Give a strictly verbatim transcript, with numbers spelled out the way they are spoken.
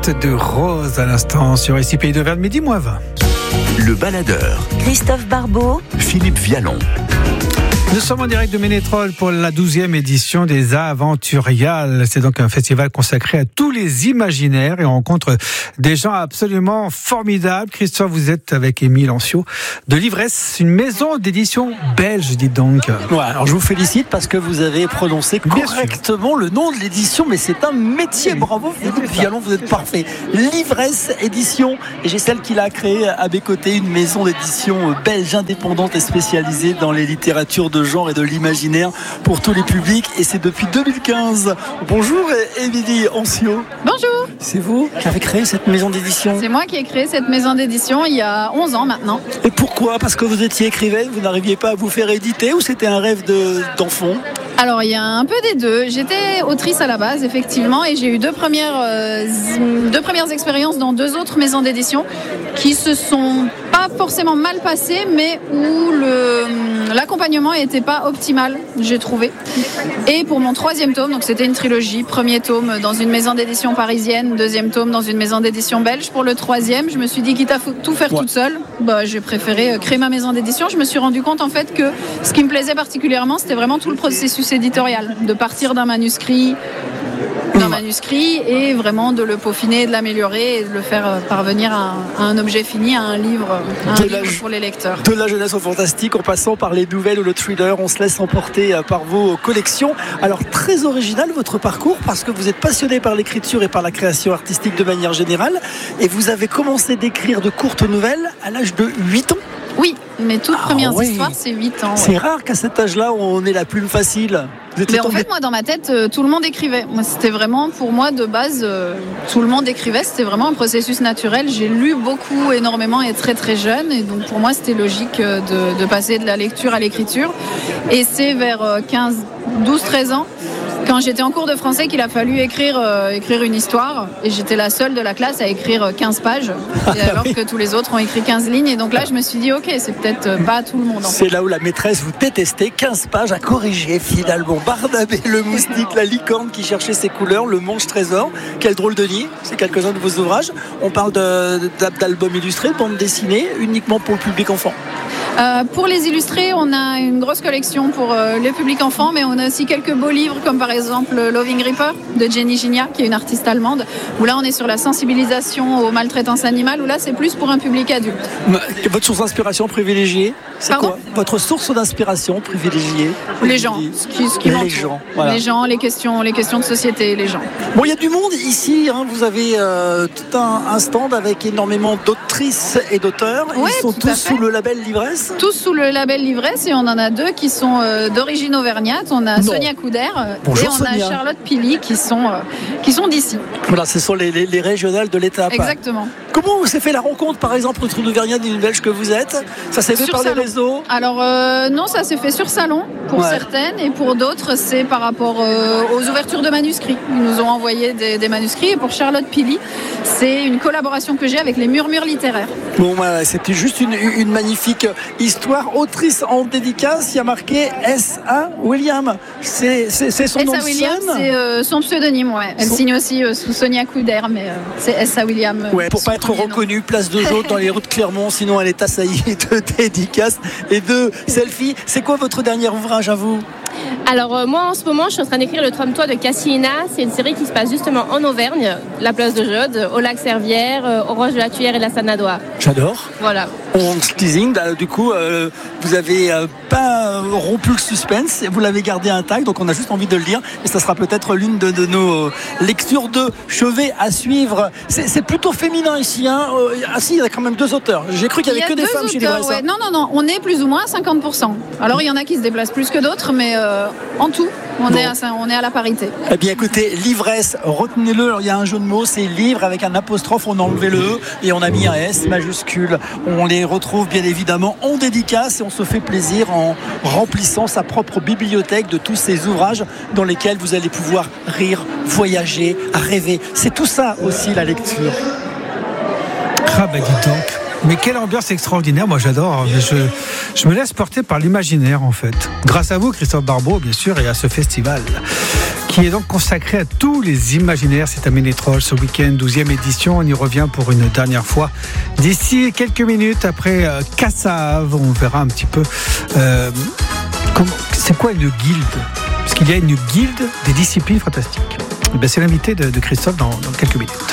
Teinte de rose à l'instant sur I C Pays d'Auvergne, midi moins vingt. Le baladeur. Christophe Barbeau. Philippe Vialon. Nous sommes en direct de Ménétrol pour la douzième édition des Aventuriales. C'est donc un festival consacré à tous les imaginaires et on rencontre des gens absolument formidables. Christophe, vous êtes avec Émile Ancio de l'Ivresse, une maison d'édition belge, dites donc. Ouais, alors je vous félicite parce que vous avez prononcé correctement le nom de l'édition, mais c'est un métier. Bravo Philippe Vialon, vous êtes parfait. L'Ivresse édition, et j'ai celle qui l'a créée à mes côtés, une maison d'édition belge indépendante et spécialisée dans les littératures de genre et de l'imaginaire pour tous les publics, et c'est depuis deux mille quinze. Bonjour Émilie Ancio. Bonjour. C'est vous qui avez créé cette maison d'édition? C'est moi qui ai créé cette maison d'édition il y a onze ans maintenant. Et pourquoi? Parce que vous étiez écrivaine, vous n'arriviez pas à vous faire éditer, ou c'était un rêve de, d'enfant? Alors il y a un peu des deux. J'étais autrice à la base effectivement, et j'ai eu deux premières, euh, deux premières expériences dans deux autres maisons d'édition qui se sont pas forcément mal passées, mais où le, l'accompagnement n'était pas optimal, j'ai trouvé. Et pour mon troisième tome, donc c'était une trilogie, premier tome dans une maison d'édition parisienne, deuxième tome dans une maison d'édition belge. Pour le troisième, je me suis dit quitte à tout faire ouais. toute seule, bah, j'ai préféré créer ma maison d'édition. Je me suis rendu compte en fait que ce qui me plaisait particulièrement, c'était vraiment tout le processus éditorial, de partir d'un manuscrit d'un manuscrit et vraiment de le peaufiner, de l'améliorer et de le faire parvenir à un, à un objet fini, à un livre, à un livre la, pour les lecteurs. De la jeunesse au fantastique, en passant par les nouvelles ou le thriller, on se laisse emporter par vos collections. Alors très original votre parcours, parce que vous êtes passionné par l'écriture et par la création artistique de manière générale, et vous avez commencé d'écrire de courtes nouvelles à l'âge de huit ans. Oui, mes toutes ah, premières oui. histoires, c'est huit ans. C'est ouais. rare qu'à cet âge-là, on ait la plume facile. Mais en fait, moi, dans ma tête, euh, tout le monde écrivait. Moi, c'était vraiment, pour moi, de base, euh, tout le monde écrivait. C'était vraiment un processus naturel. J'ai lu beaucoup, énormément, et très, très jeune. Et donc, pour moi, c'était logique euh, de, de passer de la lecture à l'écriture. Et c'est vers euh, quinze, douze, treize ans, quand j'étais en cours de français, qu'il a fallu écrire, euh, écrire une histoire. Et j'étais la seule de la classe à écrire quinze pages, et alors que tous les autres ont écrit quinze lignes. Et donc là, je me suis dit, ok, c'est peut-être pas tout le monde. En c'est fait. là où la maîtresse vous détestait. quinze pages à corriger, finalement. Barnabé, le moustique, la licorne qui cherchait ses couleurs, le manche trésor. Quel drôle de nid. C'est quelques-uns de vos ouvrages. On parle de, d'albums illustrés, de bandes dessinées, uniquement pour le public enfant. Euh, pour les illustrés, on a une grosse collection pour euh, le public enfant, mais on a aussi quelques beaux livres, comme par exemple Loving Reaper de Jenny Gignac, qui est une artiste allemande, où là on est sur la sensibilisation aux maltraitances animales, où là c'est plus pour un public adulte. Votre source d'inspiration privilégiée, c'est Pardon quoi? Votre source d'inspiration privilégiée? Les gens, ce qui, ce qui les gens, voilà. Les gens, les questions, les questions de société, les gens. Bon, il y a du monde ici, hein. Vous avez euh, tout un, un stand avec énormément d'autrices et d'auteurs. Ouais, Ils sont tous sous le label L'Ivresse. Tous sous le label L'Ivresse, et on en a deux qui sont euh, d'origine auvergnate. On a non. Sonia Couder Bonjour, et on Sonia. a Charlotte Pili qui sont, euh, qui sont d'ici. Voilà, ce sont les, les, les régionales de l'étape. Exactement. Comment s'est fait la rencontre, par exemple, entre une Auvergnate et une Belge que vous êtes? Ça s'est fait sur par salon. les réseaux? Alors euh, non, ça s'est fait sur salon pour ouais. certaines, et pour d'autres c'est par rapport euh, aux ouvertures de manuscrits. Ils nous ont envoyé des, des manuscrits, et pour Charlotte Pili, c'est une collaboration que j'ai avec les Murmures littéraires. Bon, bah, c'était juste une, une magnifique histoire. Autrice en dédicace, il y a marqué S A William. C'est, c'est, c'est son S A nom de William, scène. c'est euh, son pseudonyme, ouais. Elle son... signe aussi euh, sous Sonia Couder, mais euh, c'est S A William. Euh, ouais, pour pas être reconnue, place de Jaune dans les rues de Clermont, sinon elle est assaillie de dédicaces et de selfies. C'est quoi votre dernier ouvrage à vous? Alors euh, moi en ce moment je suis en train d'écrire le trente-trois de Cassina. C'est une série qui se passe justement en Auvergne, la place de Jaude, au lac Servière, euh, au Roche de la Tuyère et la Sanadois. J'adore. Voilà. On teasing, du coup euh, vous avez euh, pas rompu le suspense, vous l'avez gardé intact, donc on a juste envie de le lire, et ça sera peut-être l'une de, de nos lectures de chevet à suivre. C'est, c'est plutôt féminin ici, hein. Ah si, il y a quand même deux auteurs. J'ai cru qu'il y avait que des femmes auteurs, chez L'Ivresse. Ouais. Non, non, non, on est plus ou moins à cinquante pour cent. Alors il y en a qui se déplacent plus que d'autres, mais euh, en tout, on, bon. est à, on est à la parité. Eh bien écoutez, L'Ivresse, retenez-le, alors, il y a un jeu de mots, c'est livre avec un apostrophe, on a enlevé le E et on a mis un S majuscule. On les retrouve bien évidemment en dédicace, et on se fait plaisir en remplissant sa propre bibliothèque de tous ces ouvrages dans lesquels vous allez pouvoir rire, voyager, rêver. C'est tout ça aussi la lecture. Ah bah dis donc. Mais quelle ambiance extraordinaire, moi j'adore. Je, je me laisse porter par l'imaginaire en fait. Grâce à vous, Christophe Barbeau, bien sûr, et à ce festival qui est donc consacré à tous les imaginaires. C'est à Ménétrol ce week-end, douzième édition. On y revient pour une dernière fois. D'ici quelques minutes après euh, Cassave, on verra un petit peu euh, comment, c'est quoi une guilde. Parce qu'il y a une guilde des disciplines fantastiques. Et bien, c'est l'invité de, de Christophe dans, dans quelques minutes.